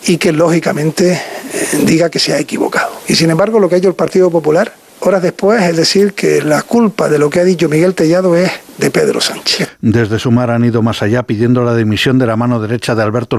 y que lógicamente diga que se ha equivocado. Y sin embargo, lo que ha hecho el Partido Popular horas después es decir que la culpa de lo que ha dicho Miguel Tellado es de Pedro Sánchez. Desde Sumar han ido más allá pidiendo la dimisión de la mano derecha de Alberto